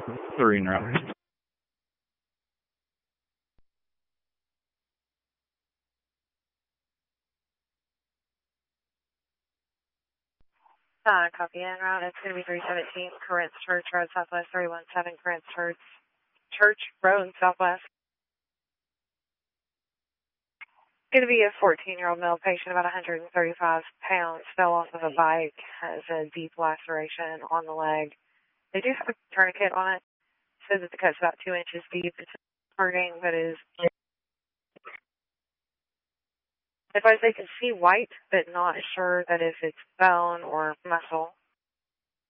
3 en route. Copy en route. It's going to be 317 Corinth Church Road Southwest, 317 Corinth Church Road Southwest. Going to be a 14-year-old male patient, about 135 pounds, fell off of a bike, has a deep laceration on the leg. They do have a tourniquet on it. Says that the cut's about 2 inches deep. It's hurting, but is advised they can see white, but not sure that if it's bone or muscle.